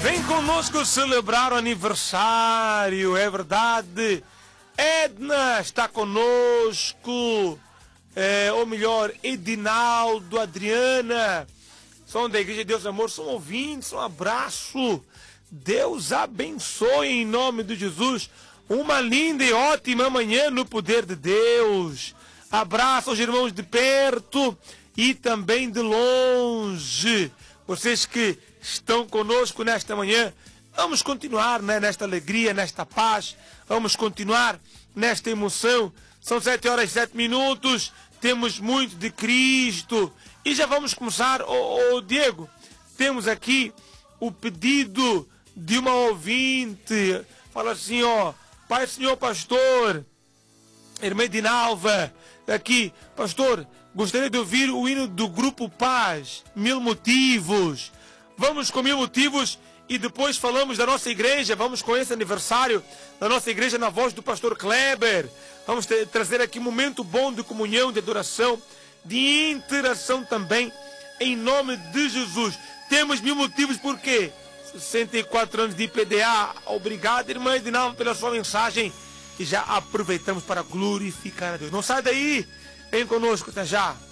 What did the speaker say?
Vem conosco celebrar o aniversário, é verdade. Edna está conosco, ou melhor, Edinaldo, Adriana, são da Igreja de Deus Amor, são ouvintes, um abraço. Deus abençoe em nome de Jesus. Uma linda e ótima manhã no poder de Deus. Abraço aos irmãos de perto e também de longe. Vocês que estão conosco nesta manhã, vamos continuar, né, nesta alegria, nesta paz. Vamos continuar nesta emoção. São 7h07. Temos muito de Cristo. E já vamos começar, Diego. Temos aqui o pedido de uma ouvinte. Fala assim, Pai, Senhor Pastor, irmã Dinalva, aqui, Pastor, gostaria de ouvir o hino do Grupo Paz, 1000 Motivos. Vamos com 1000 Motivos e depois falamos da nossa igreja. Vamos com esse aniversário da nossa igreja na voz do Pastor Kleber. Vamos trazer aqui um momento bom de comunhão, de adoração, de interação também, em nome de Jesus. Temos 1000 motivos, por quê? 64 anos de IPDA. Obrigado, irmã Edinalva, pela sua mensagem. E já aproveitamos para glorificar a Deus. Não sai daí, vem conosco, até já.